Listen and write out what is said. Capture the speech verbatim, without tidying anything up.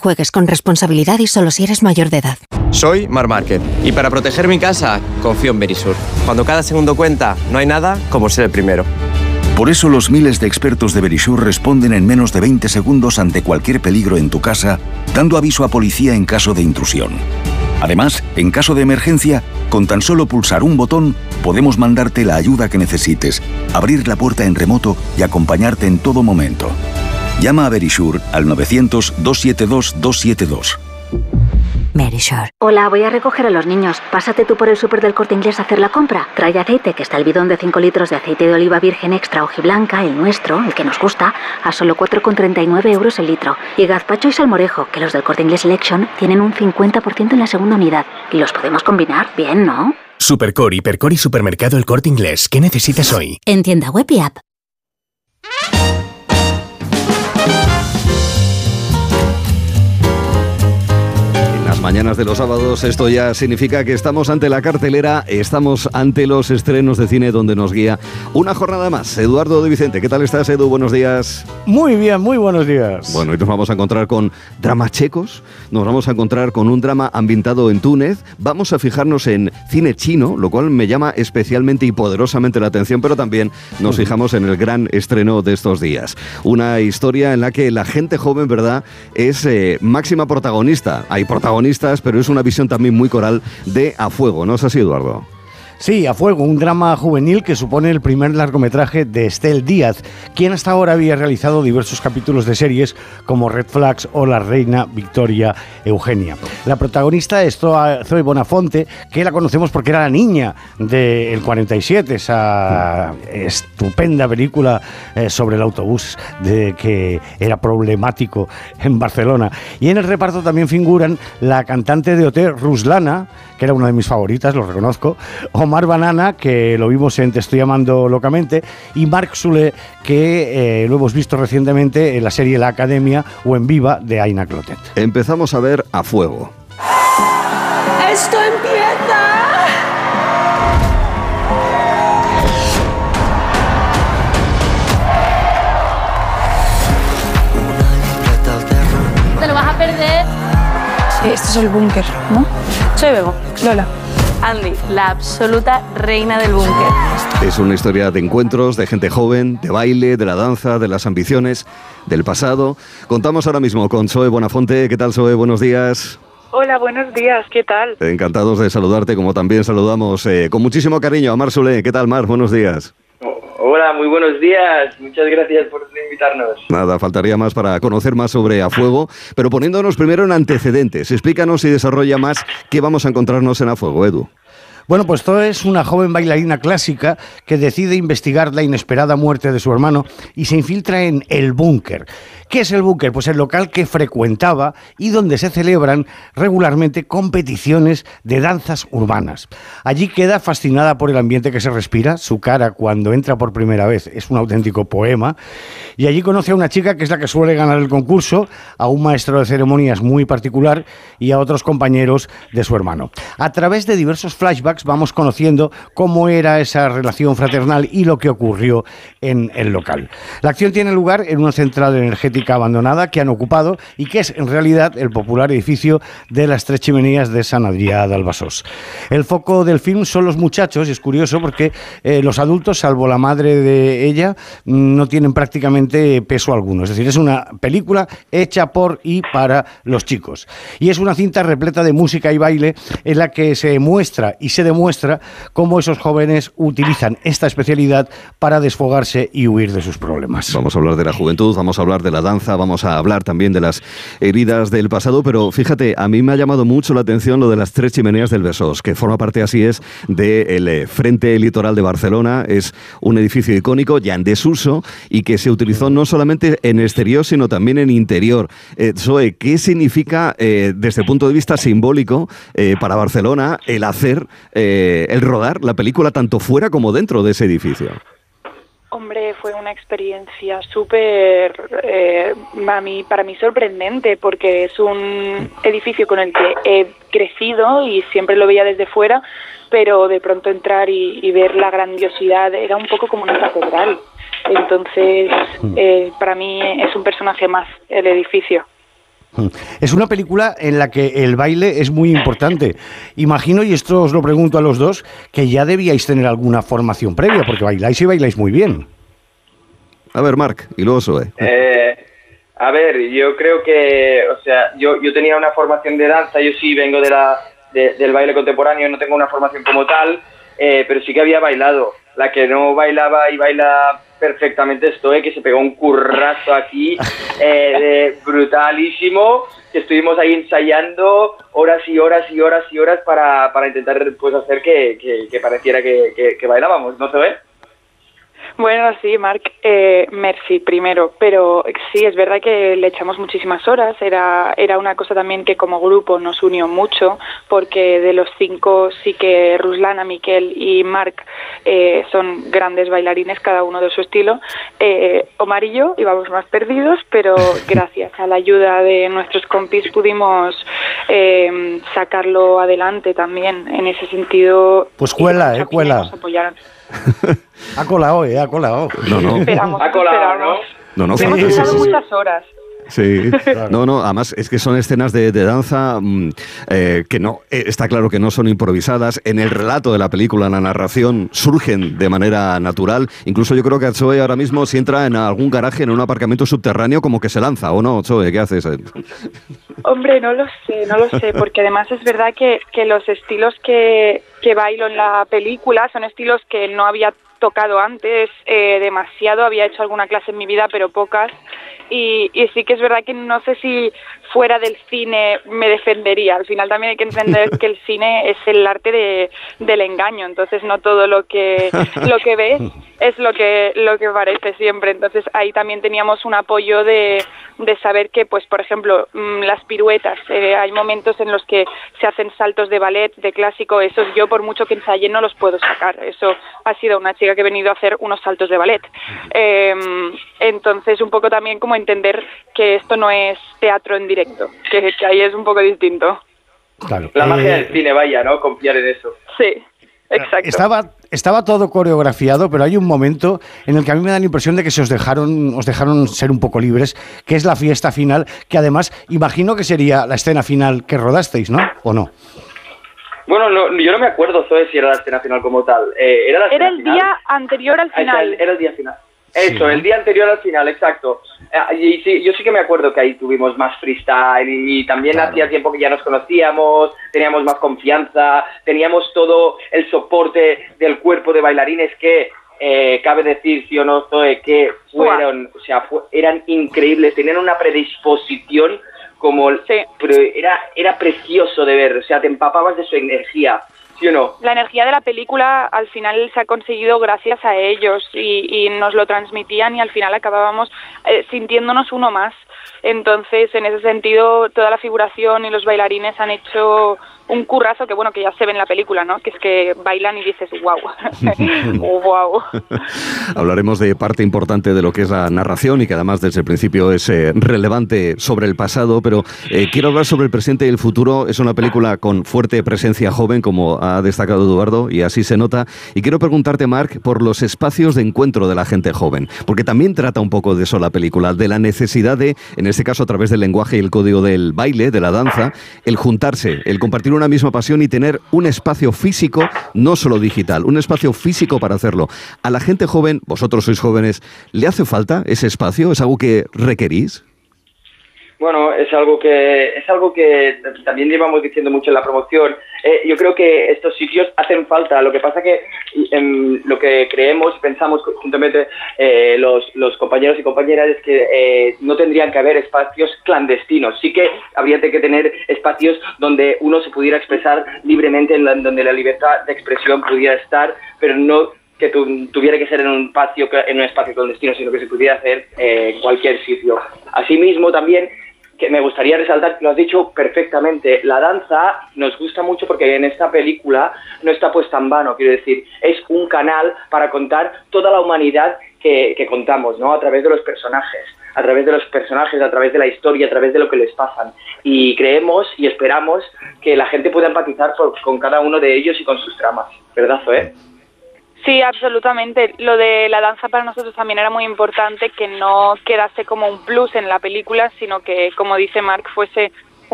Juegues con responsabilidad y solo si eres mayor de edad. Soy Mar Márquez y para proteger mi casa confío en Verisur. Cuando cada segundo cuenta, no hay nada como ser el primero. Por eso los miles de expertos de Verisur responden en menos de veinte segundos ante cualquier peligro en tu casa, dando aviso a policía en caso de intrusión. Además, en caso de emergencia, con tan solo pulsar un botón, podemos mandarte la ayuda que necesites, abrir la puerta en remoto y acompañarte en todo momento. Llama a Verisur al novecientos, doscientos setenta y dos, doscientos setenta y dos. Verisur. Hola, voy a recoger a los niños. Pásate tú por el súper del Corte Inglés a hacer la compra. Trae aceite, que está el bidón de cinco litros de aceite de oliva virgen extra hojiblanca, el nuestro, el que nos gusta, a solo cuatro con treinta y nueve euros el litro. Y gazpacho y salmorejo, que los del Corte Inglés Selection tienen un cincuenta por ciento en la segunda unidad. Y los podemos combinar bien, ¿no? Supercore, Hipercore y Supermercado El Corte Inglés. ¿Qué necesitas hoy? En tienda web y app. Mañanas de los sábados, esto ya significa que estamos ante la cartelera, estamos ante los estrenos de cine donde nos guía una jornada más. Eduardo de Vicente, ¿qué tal estás, Edu? Buenos días. Muy bien, muy buenos días. Bueno, hoy nos vamos a encontrar con dramas checos, nos vamos a encontrar con un drama ambientado en Túnez, vamos a fijarnos en cine chino, lo cual me llama especialmente y poderosamente la atención, pero también nos fijamos en el gran estreno de estos días. Una historia en la que la gente joven, ¿verdad?, es eh, máxima protagonista. Hay protagonistas, pero es una visión también muy coral de A Fuego, ¿no es así, Eduardo? Sí, A Fuego, un drama juvenil que supone el primer largometraje de Estel Díaz, quien hasta ahora había realizado diversos capítulos de series como Red Flags o La Reina Victoria Eugenia. La protagonista es Zoe Bonafonte, que la conocemos porque era la niña del cuarenta y siete, esa estupenda película eh, sobre el autobús de que era problemático en Barcelona. Y en el reparto también figuran la cantante de O T, Ruslana, que era una de mis favoritas, lo reconozco, Omar Banana, que lo vimos en Te estoy amando locamente, y Marc Soler, que eh, lo hemos visto recientemente en la serie La Academia o en Viva de Aina Clotet. Empezamos a ver A Fuego. ¡Esto empieza! Te lo vas a perder. Este es el búnker, ¿no? Soy Bego, Lola. Andy, la absoluta reina del búnker. Es una historia de encuentros, de gente joven, de baile, de la danza, de las ambiciones, del pasado. Contamos ahora mismo con Zoe Bonafonte. ¿Qué tal, Zoe? Buenos días. Hola, buenos días, ¿qué tal? Encantados de saludarte, como también saludamos eh, con muchísimo cariño a Mar Soler. ¿Qué tal, Mar? Buenos días. Hola, muy buenos días. Muchas gracias por invitarnos. Nada, faltaría más para conocer más sobre A Fuego, pero poniéndonos primero en antecedentes. Explícanos y desarrolla más qué vamos a encontrarnos en A Fuego, Edu. Bueno, pues Zoe es una joven bailarina clásica que decide investigar la inesperada muerte de su hermano y se infiltra en El Búnker. ¿Qué es El Búnker? Pues el local que frecuentaba y donde se celebran regularmente competiciones de danzas urbanas. Allí queda fascinada por el ambiente que se respira, su cara cuando entra por primera vez es un auténtico poema, y allí conoce a una chica que es la que suele ganar el concurso, a un maestro de ceremonias muy particular y a otros compañeros de su hermano. A través de diversos flashbacks vamos conociendo cómo era esa relación fraternal y lo que ocurrió en el local. La acción tiene lugar en una central energética abandonada que han ocupado y que es en realidad el popular edificio de las Tres Chimeneas de Sant Adrià del Besòs. El foco del film son los muchachos, y es curioso porque eh, los adultos, salvo la madre de ella, no tienen prácticamente peso alguno. Es decir, es una película hecha por y para los chicos. Y es una cinta repleta de música y baile en la que se muestra y se demuestra cómo esos jóvenes utilizan esta especialidad para desfogarse y huir de sus problemas. Vamos a hablar de la juventud, vamos a hablar de la danza, vamos a hablar también de las heridas del pasado, pero fíjate, a mí me ha llamado mucho la atención lo de las Tres Chimeneas del Besòs, que forma parte, así es, del Frente Litoral de Barcelona. Es un edificio icónico ya en desuso y que se utilizó no solamente en exterior, sino también en interior. Eh, Zoe, ¿qué significa eh, desde el punto de vista simbólico eh, para Barcelona el hacer, eh, el rodar la película tanto fuera como dentro de ese edificio? Hombre, fue una experiencia súper, eh, a mí, para mí sorprendente, porque es un edificio con el que he crecido y siempre lo veía desde fuera, pero de pronto entrar y, y ver la grandiosidad era un poco como una catedral. Entonces, eh, para mí es un personaje más el edificio. Es una película en la que el baile es muy importante. Imagino, y esto os lo pregunto a los dos, que ya debíais tener alguna formación previa, porque bailáis y bailáis muy bien. A ver, Marc, y luego Zoe. Eh, a ver, yo creo que, o sea, yo, yo tenía una formación de danza, yo sí vengo de la, de, del baile contemporáneo, no tengo una formación como tal, eh, pero sí que había bailado. La que no bailaba y baila perfectamente es Zoe, que se pegó un currazo aquí, eh, de brutalísimo, que estuvimos ahí ensayando horas y horas y horas y horas para, para intentar pues hacer que, que, que pareciera que, que, que bailábamos, ¿no, Zoe? Bueno, sí, Marc, eh, merci primero, pero sí, es verdad que le echamos muchísimas horas, era era una cosa también que como grupo nos unió mucho, porque de los cinco sí que Ruslana, Miquel y Marc eh, son grandes bailarines, cada uno de su estilo. eh, Omar y yo íbamos más perdidos, pero gracias a la ayuda de nuestros compis pudimos eh, sacarlo adelante también, en ese sentido. Pues cuela, eh, cuela. Ha colado, eh, ha colado. No, no. Esperamos, ha colado, ¿no? No, no, sí, hemos echado sí, sí, muchas horas. Sí, claro. no, no, además es que son escenas de, de danza mmm, eh, que no, eh, está claro que no son improvisadas. En el relato de la película, en la narración, surgen de manera natural. Incluso yo creo que Zoe ahora mismo, si entra en algún garaje, en un aparcamiento subterráneo, como que se lanza, ¿o no, Zoe? ¿Qué haces? Hombre, no lo sé, no lo sé, porque además es verdad que, que los estilos que, que bailo en la película son estilos que no había tocado antes eh, demasiado, había hecho alguna clase en mi vida, pero pocas. Y, y sí que es verdad que no sé si fuera del cine me defendería. Al final también hay que entender que el cine es el arte de, del engaño, entonces no todo lo que lo que ves es lo que lo que parece siempre. Entonces ahí también teníamos un apoyo de, de saber que, pues por ejemplo, las piruetas, eh, hay momentos en los que se hacen saltos de ballet, de clásico, esos yo por mucho que ensaye no los puedo sacar. Eso ha sido una chica que ha venido a hacer unos saltos de ballet. Eh, entonces un poco también como entender que esto no es teatro en directo, que, que ahí es un poco distinto. Claro. La magia eh, del cine, vaya, ¿no? Confiar en eso. Sí, exacto. Estaba, estaba todo coreografiado, pero hay un momento en el que a mí me da la impresión de que se os dejaron, os dejaron ser un poco libres, que es la fiesta final, que además imagino que sería la escena final que rodasteis, ¿no? ¿O no? Bueno, no, yo no me acuerdo, Zoe, si era la escena final como tal. Eh, ¿Era la escena Era el final? día anterior al final. Ah, era, el, era el día final. Eso, sí, el día anterior al final, exacto. Eh, y sí, yo sí que me acuerdo que ahí tuvimos más freestyle y, y también claro. Hacía tiempo que ya nos conocíamos, teníamos más confianza, teníamos todo el soporte del cuerpo de bailarines que, eh, cabe decir, sí o no, Zoe, que fueron, o sea, fue, eran increíbles, tenían una predisposición como, sí. Pero era, era precioso de ver, o sea, te empapabas de su energía. ¿Sí o no? La energía de la película al final se ha conseguido gracias a ellos y, y nos lo transmitían y al final acabábamos eh, sintiéndonos uno más. Entonces, en ese sentido, toda la figuración y los bailarines han hecho un currazo que, bueno, que ya se ve en la película, ¿no? Que es que bailan y dices, wow, wow. Hablaremos de parte importante de lo que es la narración y que además desde el principio es eh, relevante sobre el pasado, pero eh, quiero hablar sobre el presente y el futuro. Es una película con fuerte presencia joven, como ha destacado Eduardo, y así se nota. Y quiero preguntarte, Marc, por los espacios de encuentro de la gente joven, porque también trata un poco de eso la película, de la necesidad de, en este caso a través del lenguaje y el código del baile, de la danza, el juntarse, el compartir una misma pasión y tener un espacio físico, no solo digital, un espacio físico para hacerlo. A la gente joven, vosotros sois jóvenes, ¿le hace falta ese espacio? ¿Es algo que requerís? Bueno, es algo que es algo que también llevamos diciendo mucho en la promoción. Eh, yo creo que estos sitios hacen falta. Lo que pasa que eh, lo que creemos y pensamos juntamente eh, los, los compañeros y compañeras es que eh, no tendrían que haber espacios clandestinos. Sí que habría que tener espacios donde uno se pudiera expresar libremente, en la, donde la libertad de expresión pudiera estar, pero no que tu, tuviera que ser en un espacio en un espacio clandestino, sino que se pudiera hacer eh, en cualquier sitio. Asimismo, también que me gustaría resaltar, lo has dicho perfectamente, la danza nos gusta mucho porque en esta película no está puesta en vano, quiero decir, es un canal para contar toda la humanidad que, que contamos, ¿no? A través de los personajes, a través de los personajes, a través de la historia, a través de lo que les pasan. Y creemos y esperamos que la gente pueda empatizar por, con cada uno de ellos y con sus tramas, ¿verdad, Zoe? Sí, absolutamente. Lo de la danza para nosotros también era muy importante, que no quedase como un plus en la película, sino que, como dice Marc, fuese